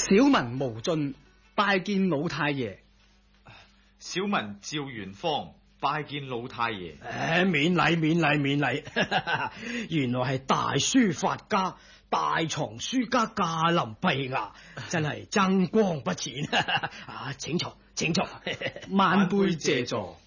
小民無盡拜見老太爺。 小民趙元芳拜見老太爺。 免禮免禮免禮，原來係大書法家、大藏書家駕臨陛衙，真係爭光不淺啊！請坐，請坐， 萬輩謝座。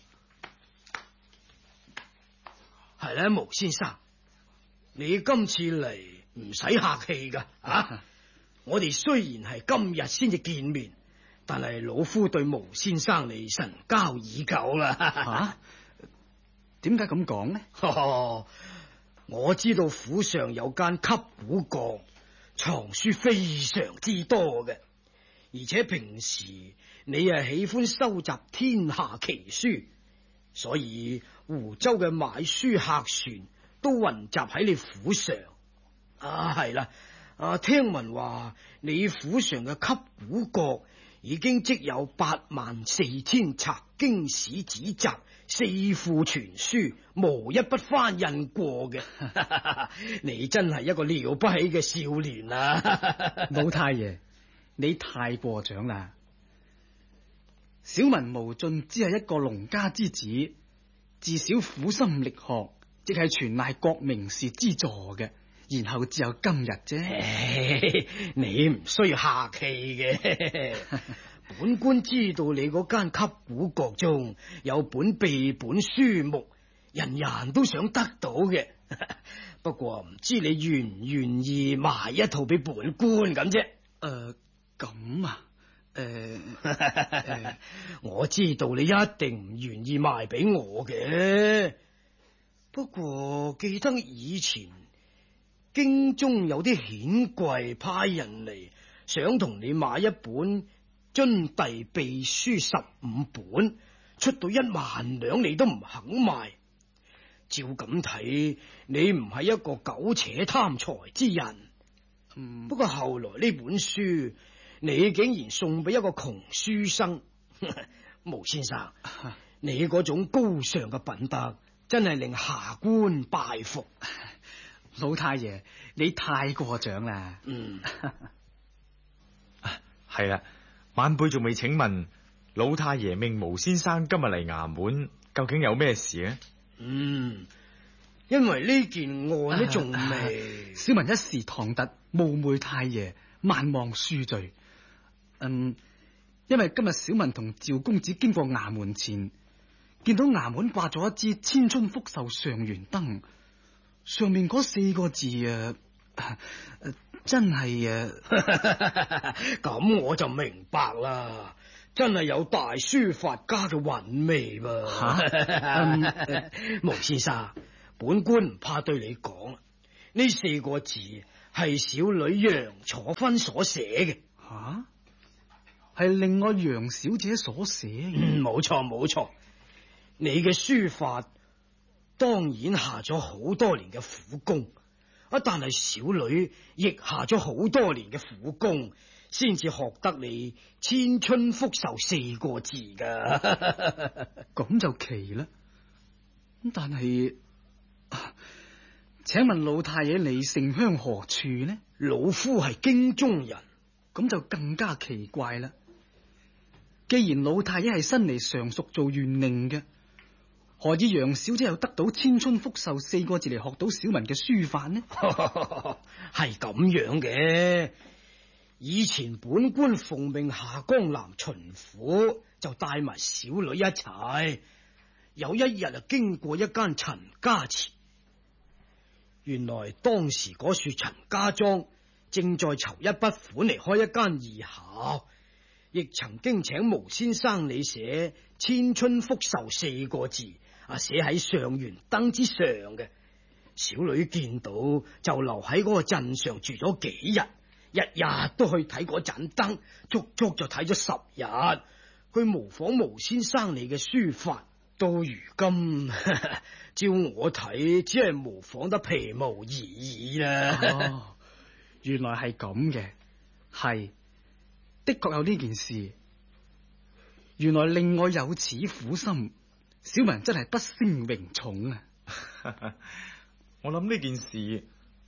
係咧，毛先生，你今次嚟唔使客氣噶啊！我哋雖然係今日先至見面，但係老夫對毛先生你神交已久啦。 吓？點解咁講呢？ 我知道府上有間級古閣，藏書非常之多嘅，而且平時你喜歡收集天下奇書，所以湖州嘅買書客船都雲集喺你府上。係啦，聽聞話你府上嘅級古閣已經積有84000冊經史子集，4庫全書，無一不翻印過嘅。你真係一個了不起嘅少年啊！ 老太爺，你太過獎啦。小民無盡只係一個農家之子，自小苦心力學，即係全賴各名士資助嘅，然後只有今日啫。 你唔需要客氣嘅。本官知道你嗰間級古閣中有本秘本書目，人人都想得到嘅。不過唔知你願唔願意賣一套俾本官咁啫？ 咁啊？ 我知道你一定唔願意賣俾我嘅。不過記得以前京中有啲顯貴派人嚟，想同你買一本遵帝秘書15本，出到1萬兩你都唔肯賣。照咁睇，你唔係一個苟且貪財之人。不過後來呢本書，你竟然送俾一個窮書生。毛先生，你嗰種高尚嘅品德，真係令下官拜服。 老太爺，你太過獎啦。 係啦，晚輩仲未請問老太爺命毛先生今日嚟衙門，究竟有咩事呢？ 因為呢件案呢仲未， 小民一時唐突，冒昧太爺，萬望恕罪。因為今日小民同趙公子經過衙門前，見到衙門掛咗一支千春福壽上元燈，上面嗰4個字真係咁我就明白啦，真係有大書法家嘅韻味噃。毛先生，本官唔怕對你講，呢4個字係小女楊楚芬所寫嘅。 吓？係另外楊小姐所寫嘅？ 冇錯冇錯，你嘅書法當然下咗好多年嘅苦功，但係小女亦下咗好多年嘅苦功，先至學得你千春福壽4個字噶。 咁就奇啦。但係，請問老太爺你姓鄉何處呢？ 老夫係京中人。 咁就更加奇怪啦。既然老太爺係新嚟常熟做縣令嘅，何以楊小姐又得到千春福壽4個字嚟學到小民嘅書法呢？ 係咁樣嘅。以前本官奉命下江南巡撫，就帶埋小女一齊。有一日經過一間陳家祠，原來當時嗰處陳家莊正在籌一筆款嚟開一間義校，亦曾經請毛先生你寫千春福壽4個字，寫喺上元燈之上嘅。小女見到就留喺嗰個鎮上住咗幾日，日日都去睇嗰盞燈，足足就睇咗10日。佢模仿毛先生你嘅書法，到如今照我睇，只係模仿得皮毛而已啦。 原來係咁嘅，係的確有呢件事。原來另外有此苦心，小民真係不勝榮寵啊！ 我諗呢件事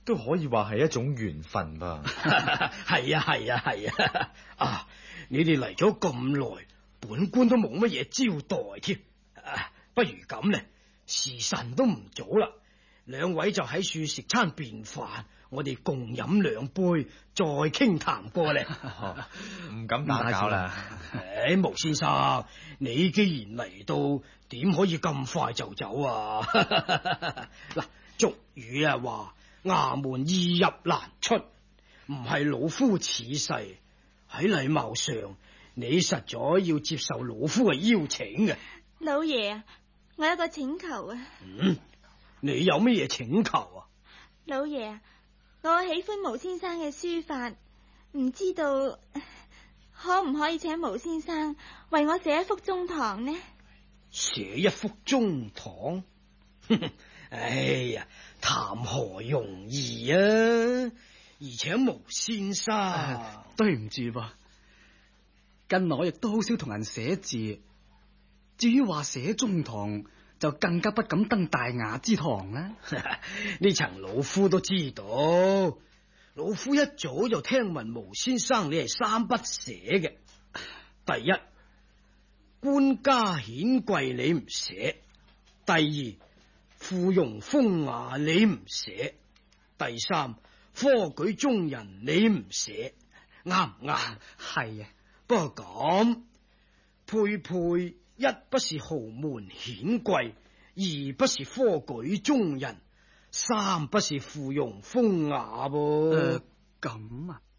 都可以話係一種緣分吧。 係啊係啊係啊！啊，你哋嚟咗咁耐，本官都冇乜嘢招待添。不如咁咧，時辰都唔早啦，兩位就喺處食餐便飯，我哋共飲兩杯，再傾談過咧。 唔敢打攪啦。 毛先生，你既然嚟到，點可以咁快就走啊？嗱，俗語啊話，衙門易入難出，唔係老夫恃勢，喺禮貌上，你實在要接受老夫嘅邀請嘅。 老爺啊，我有個請求啊。 你有乜嘢請求啊？ 老爺啊，我喜歡毛先生嘅書法，唔知道可唔可以請毛先生為我寫一幅中堂呢？ 寫一幅中堂？哎呀，談何容易啊！而且毛先生， 對唔住噃，近來我亦都好少同人寫字。至於話寫中堂，就更加不敢登大雅之堂啦。 呢層老夫都知道，老夫一早就聽聞毛先生你係三不寫嘅。第一，官家顯貴你唔寫；第二，附庸風雅你唔寫；第三，科舉中人你唔寫，啱唔啱？ 係啊， 不過咁，佩佩一不是豪門顯貴，二不是科舉中人，三不是附庸風雅噃。 咁啊？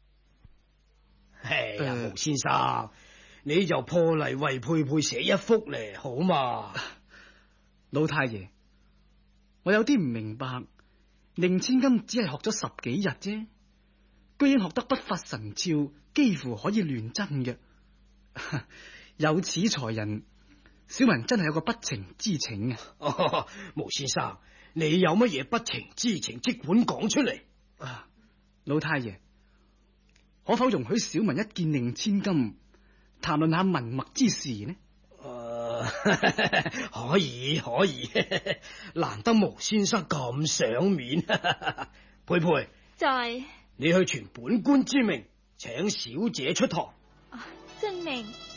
哎呀，毛先生，你就破例為佩佩寫一幅嚟，好嘛？ 老太爺，我有啲唔明白，寧千金只係學咗10幾日啫，居然學得筆法神俏，幾乎可以亂真嘅。有此才人，小民真係有個不情之請啊！ 毛先生，你有乜嘢不情之請，即管講出嚟。 老太爺，可否容許小民一見寧千金，談論下文墨之事呢？ 可以可以，難得毛先生咁賞面。佩佩， 在， 你去傳本官之命，請小姐出堂。 遵命。